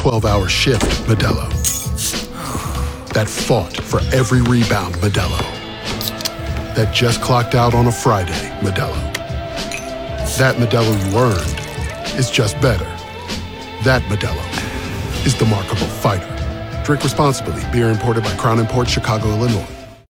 12-hour shift, Modelo. That fought for every rebound, Modelo. That just clocked out on a Friday, Modelo. That Modelo you earned is just better. That Modelo is the markable fighter. Drink responsibly. Beer imported by Crown Imports, Chicago, Illinois.